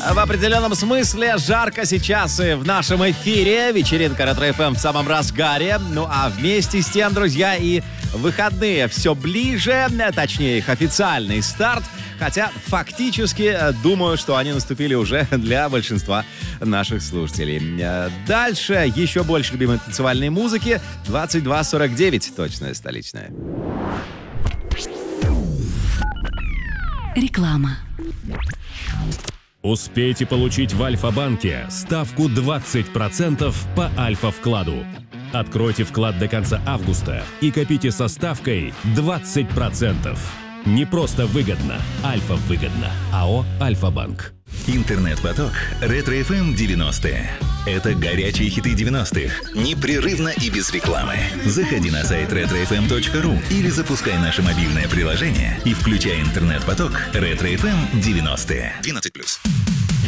В определенном смысле жарко сейчас и в нашем эфире. Вечеринка Ретро-ФМ в самом разгаре. Ну а вместе с тем, друзья, и выходные все ближе. Точнее, их официальный старт. Хотя фактически думаю, что они наступили уже для большинства наших слушателей. Дальше еще больше любимой танцевальной музыки. 22:49, точная столичная. Реклама. Успейте получить в Альфа-банке ставку 20% по Альфа-вкладу. Откройте вклад до конца августа и копите со ставкой 20%. Не просто выгодно, Альфа-выгодно. АО «Альфа-банк». Интернет-поток Ретро-ФМ 90-е. Это горячие хиты 90-х. Непрерывно и без рекламы. Заходи на сайт retrofm.ru или запускай наше мобильное приложение и включай интернет-поток Ретро-ФМ 90-е. 12+.